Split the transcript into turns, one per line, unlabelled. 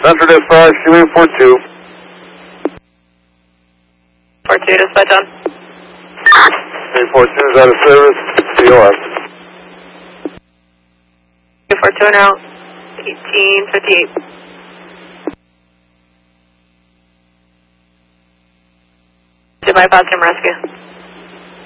Central dispatch, QA42.
42, dispatch on.
QA42 is out of service, COS.
QA42 now, 1858. To bypass him rescue.